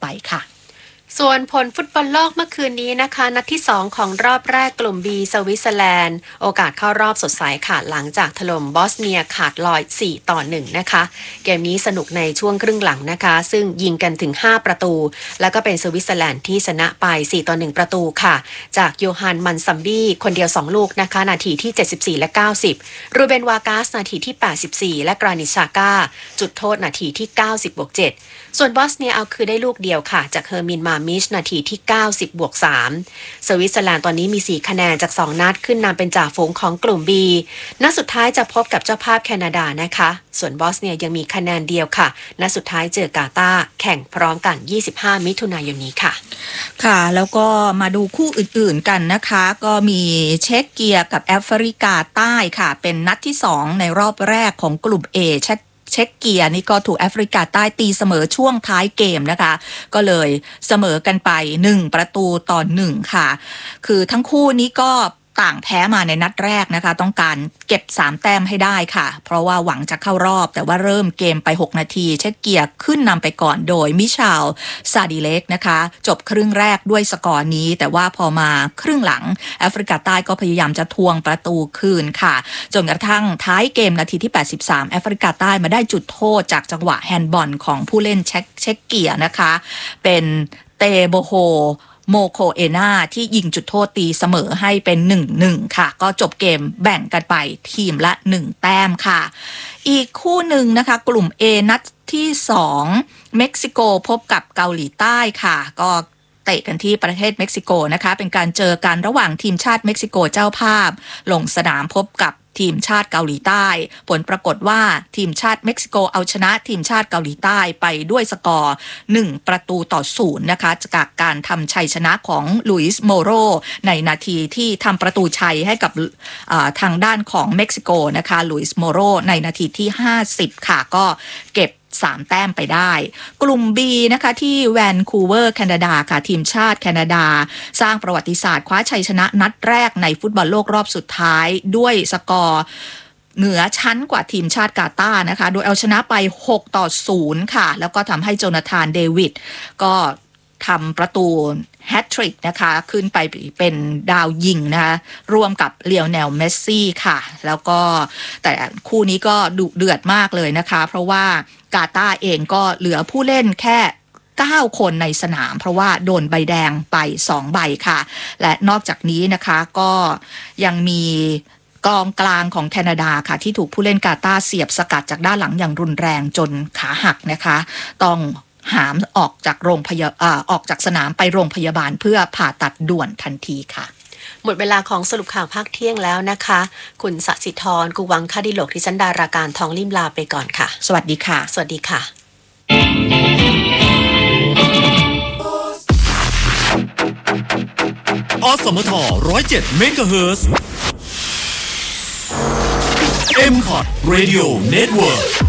ค่ะส่วนผลฟุตบอลโลกเมื่อคืนนี้นะคะนัดที่2ของรอบแรกกลุ่ม B สวิตเซอร์แลนด์โอกาสเข้ารอบสดใสค่ะหลังจากถล่มบอสเนียขาดลอย4-1นะคะเกมนี้สนุกในช่วงครึ่งหลังนะคะซึ่งยิงกันถึง5ประตูแล้วก็เป็นสวิตเซอร์แลนด์ที่ชนะไป4-1ประตูค่ะจากโยฮันมันซัมบี้คนเดียว2ลูกนะคะนาทีที่74และ90รูเบนวากาสนาทีที่84และกรานิชาก้าจุดโทษนาทีที่90+7ส่วนบอสเนียเอาคือได้ลูกเดียวค่ะจากเฮอร์มินมามิชนาทีที่90+3สวิตเซอร์แลนด์ตอนนี้มี4คะแนนจาก2นัดขึ้นนำเป็นจ่าฝูงของกลุ่ม B นัดสุดท้ายจะพบกับเจ้าภาพแคนาดานะคะส่วนบอสเนียยังมีคะแนนเดียวค่ะนัดสุดท้ายเจอกาตาร์แข่งพร้อมกัน25มิถุนายนนี้ค่ะค่ะแล้วก็มาดูคู่อื่นๆกันนะคะก็มีเช็กเกียกับแอฟริกาใต้ค่ะเป็นนัดที่2ในรอบแรกของกลุ่ม Aเช็กเกียนี่ก็ถูกแอฟริกาใต้ตีเสมอช่วงท้ายเกมนะคะก็เลยเสมอกันไป1-1ค่ะคือทั้งคู่นี้ก็ต่างแพ้มาในนัดแรกนะคะต้องการเก็บ3แต้มให้ได้ค่ะเพราะว่าหวังจะเข้ารอบแต่ว่าเริ่มเกมไป6นาทีเช็กเกียขึ้นนำไปก่อนโดยมิชาลซาดิเล็กนะคะจบครึ่งแรกด้วยสกอร์นี้แต่ว่าพอมาครึ่งหลังแอฟริกาใต้ก็พยายามจะทวงประตูคืนค่ะจนกระทั่งท้ายเกมนาทีที่83แอฟริกาใต้มาได้จุดโทษจากจังหวะแฮนด์บอลของผู้เล่นเช็กเกียนะคะเป็นเตโบโฮโมโคเอนาที่ยิงจุดโทษตีเสมอให้เป็น 1-1 ค่ะก็จบเกมแบ่งกันไปทีมละ1แต้มค่ะอีกคู่หนึ่งนะคะกลุ่ม A นัดที่2เม็กซิโกพบกับเกาหลีใต้ค่ะก็เตะกันที่ประเทศเม็กซิโกนะคะเป็นการเจอกันระหว่างทีมชาติเม็กซิโกเจ้าภาพลงสนามพบกับทีมชาติเกาหลีใต้ผลปรากฏว่าทีมชาติเม็กซิโกเอาชนะทีมชาติเกาหลีใต้ไปด้วยสกอร์1-0นะคะจากการทำชัยชนะของลุยส์โมโรในนาทีที่ทำประตูชัยให้กับทางด้านของเม็กซิโกนะคะลุยส์โมโรในนาทีที่50ค่ะก็เก็บ3แต้มไปได้กลุ่ม B นะคะที่แวนคูเวอร์แคนาดาค่ะทีมชาติแคนาดาสร้างประวัติศาสตร์คว้าชัยชนะนัดแรกในฟุตบอลโลกรอบสุดท้ายด้วยสกอร์เหนือชั้นกว่าทีมชาติกาตาร์นะคะโดยเอาชนะไป6-0ค่ะแล้วก็ทำให้โจนาธานเดวิดก็ทำประตูแฮตทริกนะคะขึ้นไปเป็นดาวยิงนะคะร่วมกับเลโอเนลเมสซี่ค่ะแล้วก็แต่คู่นี้ก็ดุเดือดมากเลยนะคะเพราะว่ากาตาร์เองก็เหลือผู้เล่นแค่9คนในสนามเพราะว่าโดนใบแดงไป2ใบค่ะและนอกจากนี้นะคะก็ยังมีกองกลางของแคนาดาค่ะที่ถูกผู้เล่นกาตาร์เสียบสกัดจากด้านหลังอย่างรุนแรงจนขาหักนะคะต้องหามออกจากสนามไปโรงพยาบาลเพื่อผ่าตัดด่วนทันทีค่ะหมดเวลาของสรุปข่าวภาคเที่ยงแล้วนะคะคุณศศิธรกุวังคดิโลกดิฉันดาราการทองลิ่มลาไปก่อนค่ะสวัสดีค่ะสวัสดีค่ะอสมท107เมกะเฮิรตซ์ M-Cot Radio Network